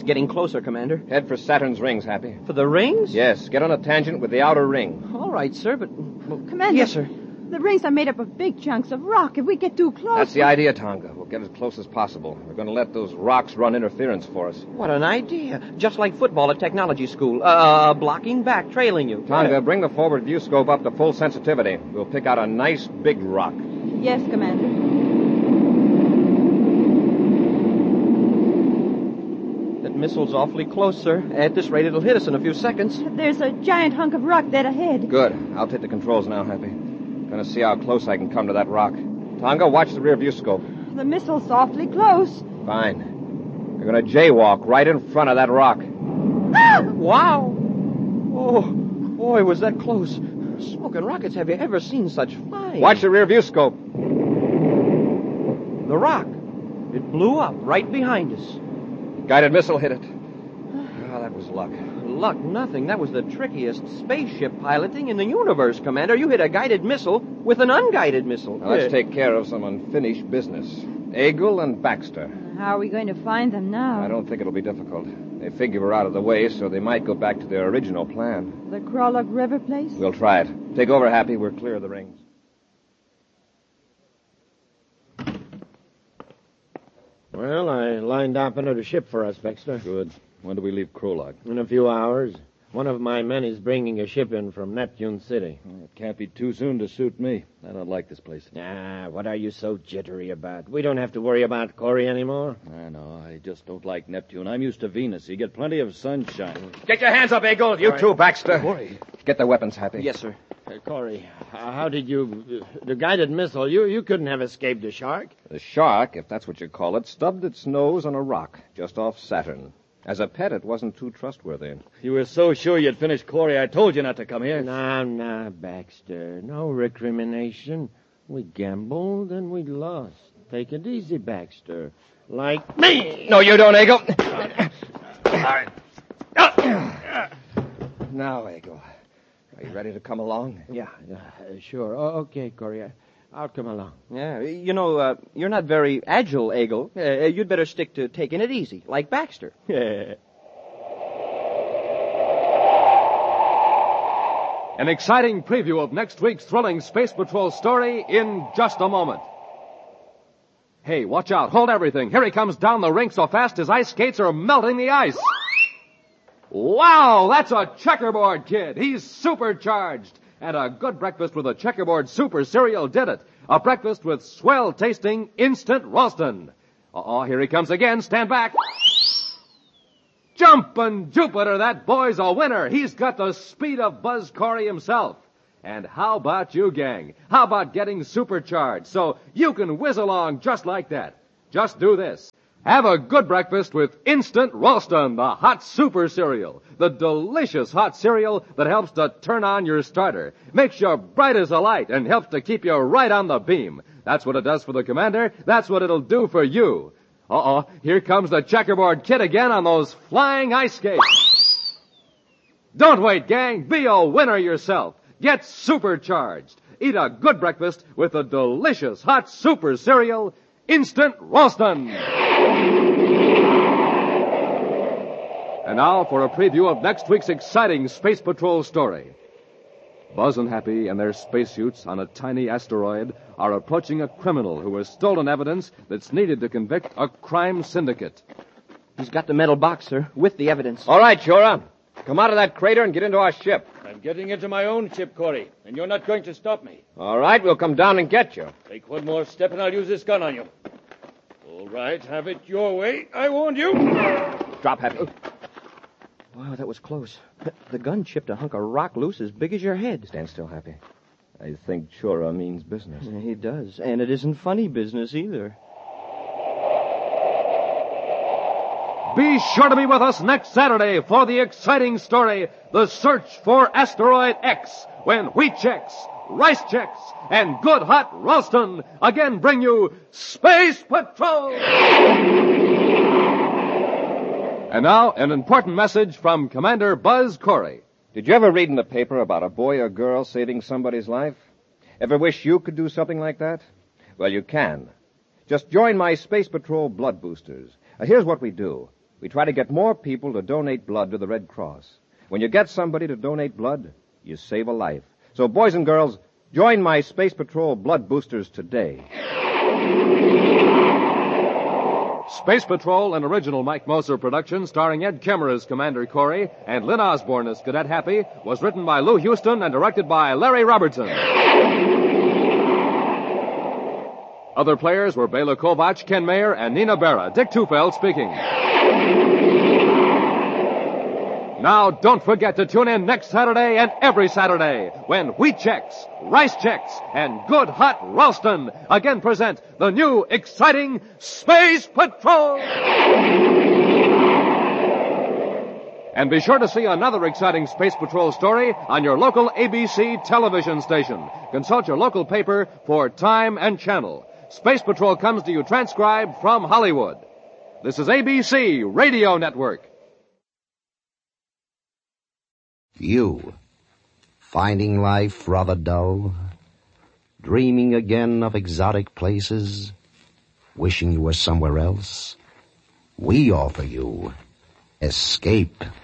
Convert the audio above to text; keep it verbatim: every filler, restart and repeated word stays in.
It's getting closer, Commander. Head for Saturn's rings, Happy. For the rings? Yes, get on a tangent with the outer ring. All right, sir, but... Well, Commander. Yes, sir. The rings are made up of big chunks of rock. If we get too close... That's the idea, Tonga. We'll get as close as possible. We're going to let those rocks run interference for us. What an idea. Just like football at technology school. Uh, blocking back, trailing you. Tonga, bring the forward view scope up to full sensitivity. We'll pick out a nice big rock. Yes, Commander. That missile's awfully close, sir. At this rate, it'll hit us in a few seconds. There's a giant hunk of rock dead ahead. Good. I'll take the controls now, Happy. Gonna see how close I can come to that rock. Tonga, watch the rear view scope. The missile's awfully close. Fine. We're gonna jaywalk right in front of that rock. Ah! Wow. Oh, boy, was that close. Smoking rockets, have you ever seen such flying? Watch the rear view scope. The rock. It blew up right behind us. Guided missile hit it. Oh, that was luck. Luck, nothing. That was the trickiest spaceship piloting in the universe, Commander. You hit a guided missile with an unguided missile. Now, let's take care of some unfinished business. Eagle and Baxter. How are we going to find them now? I don't think it'll be difficult. They figure we're out of the way, so they might go back to their original plan. The Crawlock River place? We'll try it. Take over, Happy. We're clear of the rings. Well, I lined up another ship for us, Baxter. Good. When do we leave Krolak? In a few hours. One of my men is bringing a ship in from Neptune City. Well, it can't be too soon to suit me. I don't like this place. Ah, what are you so jittery about? We don't have to worry about Corey anymore. I know. I just don't like Neptune. I'm used to Venus. You get plenty of sunshine. Get your hands up, Eagle. You too, Baxter. Corey. Get the weapons, Happy. Yes, sir. Uh, Corey, uh, how did you... Uh, the guided missile, you, you couldn't have escaped the shark. The shark, if that's what you call it, stubbed its nose on a rock just off Saturn. As a pet, it wasn't too trustworthy. You were so sure you'd finish Corey, I told you not to come here. Now, now, Baxter. No recrimination. We gambled and we lost. Take it easy, Baxter. Like me. No, you don't, Eagle. Now, Eagle. Are you ready to come along? Yeah, uh, sure. Oh, okay, Corey. I, I'll come along. Yeah, you know, uh, you're not very agile, Eagle. Uh, you'd better stick to taking it easy, like Baxter. An exciting preview of next week's thrilling Space Patrol story in just a moment. Hey, watch out. Hold everything. Here he comes down the rink so fast his ice skates are melting the ice. Wow, that's a checkerboard kid. He's supercharged. And a good breakfast with a checkerboard super cereal did it. A breakfast with swell-tasting instant Ralston. Uh-oh, here he comes again. Stand back. Jumpin' Jupiter, that boy's a winner. He's got the speed of Buzz Corey himself. And how about you, gang? How about getting supercharged so you can whiz along just like that? Just do this. Have a good breakfast with Instant Ralston, the hot super cereal. The delicious hot cereal that helps to turn on your starter. Makes you bright as a light and helps to keep you right on the beam. That's what it does for the commander. That's what it'll do for you. Uh-oh, here comes the checkerboard kid again on those flying ice skates. Don't wait, gang. Be a winner yourself. Get supercharged. Eat a good breakfast with the delicious hot super cereal, Instant Ralston. And now for a preview of next week's exciting Space Patrol story. Buzz and Happy and their spacesuits on a tiny asteroid are approaching a criminal who has stolen evidence that's needed to convict a crime syndicate. He's got the metal box, sir, with the evidence. All right, Shura. Come out of that crater and get into our ship. I'm getting into my own ship, Corey, and you're not going to stop me. All right, we'll come down and get you. Take one more step and I'll use this gun on you. All right, have it your way. I warned you. Drop, Happy. Wow, that was close. The gun chipped a hunk of rock loose as big as your head. Stand still, Happy. I think Shura means business. Yeah, he does. And it isn't funny business either. Be sure to be with us next Saturday for the exciting story, The Search for Asteroid X, when Wheat Checks, Rice Checks, and Good Hot Ralston again bring you Space Patrol! And now, an important message from Commander Buzz Corey. Did you ever read in the paper about a boy or girl saving somebody's life? Ever wish you could do something like that? Well, you can. Just join my Space Patrol Blood Boosters. Uh, here's what we do. We try to get more people to donate blood to the Red Cross. When you get somebody to donate blood, you save a life. So, boys and girls, join my Space Patrol blood boosters today. Space Patrol, an original Mike Moser production starring Ed Kemmer as Commander Corey and Lynn Osborne as Cadet Happy, was written by Lou Houston and directed by Larry Robertson. Other players were Bela Kovac, Ken Mayer, and Nina Berra. Dick Tufeld speaking. Now, don't forget to tune in next Saturday and every Saturday when Wheat Chex, Rice Chex, and Good Hot Ralston again present the new, exciting Space Patrol! And be sure to see another exciting Space Patrol story on your local A B C television station. Consult your local paper for time and channel. Space Patrol comes to you transcribed from Hollywood. This is A B C Radio Network. You, finding life rather dull, dreaming again of exotic places, wishing you were somewhere else, we offer you escape.